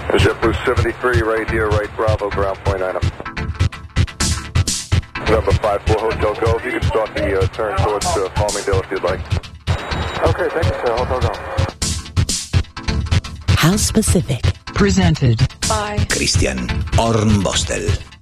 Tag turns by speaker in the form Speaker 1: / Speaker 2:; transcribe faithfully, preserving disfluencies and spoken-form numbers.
Speaker 1: JetBlue seventy-three, right here, right Bravo, ground point item. Number five four Hotel Go, if you could start the uh, turn towards uh, Farmingdale if you'd like. Okay, thank you, sir. Hotel Go.
Speaker 2: How Specific.
Speaker 3: Presented
Speaker 2: by
Speaker 4: Christian Armbostel.